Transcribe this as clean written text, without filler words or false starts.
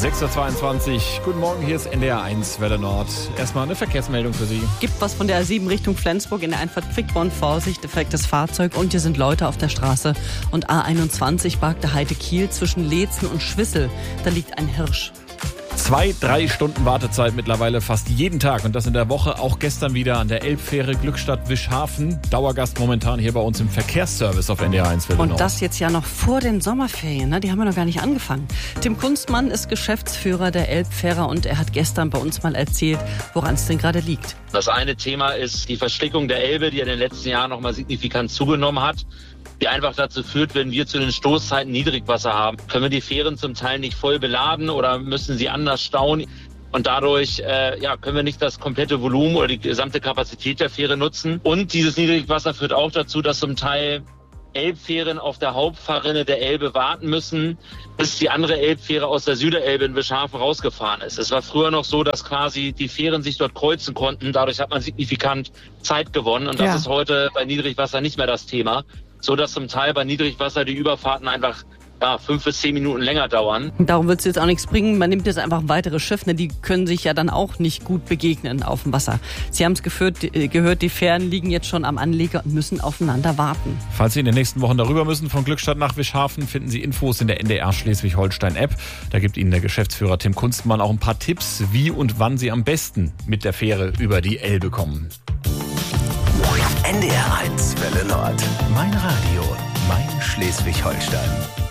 6.22 Uhr. Guten Morgen, hier ist NDR 1 Welle Nord. Erstmal eine Verkehrsmeldung für Sie. Gibt was von der A7 Richtung Flensburg in der Einfahrt Quickborn. Vorsicht, defektes Fahrzeug und hier sind Leute auf der Straße. Und A21 Bargte Heide-Kiel zwischen Leetzen und Schwissel. Da liegt ein Hirsch. 2-3 Stunden Wartezeit mittlerweile fast jeden Tag und das in der Woche, auch gestern wieder an der Elbfähre Glückstadt-Wischhafen. Dauergast momentan hier bei uns im Verkehrsservice auf NDR 1 Welle Nord. Und das jetzt ja noch vor den Sommerferien, ne? Die haben wir noch gar nicht angefangen. Tim Kunstmann ist Geschäftsführer der Elbfähre und er hat gestern bei uns mal erzählt, woran es denn gerade liegt. Das eine Thema ist die Verstrickung der Elbe, die in den letzten Jahren noch mal signifikant zugenommen hat, die einfach dazu führt, wenn wir zu den Stoßzeiten Niedrigwasser haben, können wir die Fähren zum Teil nicht voll beladen oder müssen sie anders stauen. Und dadurch können wir nicht das komplette Volumen oder die gesamte Kapazität der Fähre nutzen. Und dieses Niedrigwasser führt auch dazu, dass zum Teil Elbfähren auf der Hauptfahrrinne der Elbe warten müssen, bis die andere Elbfähre aus der Süderelbe in Wischhafen rausgefahren ist. Es war früher noch so, dass quasi die Fähren sich dort kreuzen konnten. Dadurch hat man signifikant Zeit gewonnen. Und das ist heute bei Niedrigwasser nicht mehr das Thema. So dass zum Teil bei Niedrigwasser die Überfahrten einfach 5 bis 10 Minuten länger dauern. Darum wird es jetzt auch nichts bringen. Man nimmt jetzt einfach ein weiteres Schiff. Ne? Die können sich ja dann auch nicht gut begegnen auf dem Wasser. Sie haben es gehört, die Fähren liegen jetzt schon am Anleger und müssen aufeinander warten. Falls Sie in den nächsten Wochen darüber müssen, von Glückstadt nach Wischhafen, finden Sie Infos in der NDR Schleswig-Holstein-App. Da gibt Ihnen der Geschäftsführer Tim Kunstmann auch ein paar Tipps, wie und wann Sie am besten mit der Fähre über die Elbe kommen. NDR 1 Welle Nord. Mein Radio, mein Schleswig-Holstein.